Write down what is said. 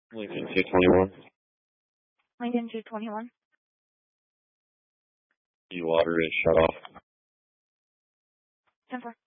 Lincoln 221. Lincoln 221. The water is shut off. 10-4.